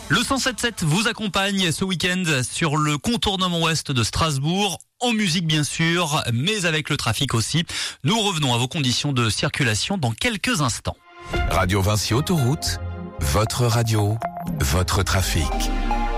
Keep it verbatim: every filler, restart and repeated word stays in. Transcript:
Le cent sept sept vous accompagne ce week-end sur le contournement ouest de Strasbourg, en musique bien sûr, mais avec le trafic aussi. Nous revenons à vos conditions de circulation dans quelques instants. Radio Vinci Autoroute, votre radio, votre trafic.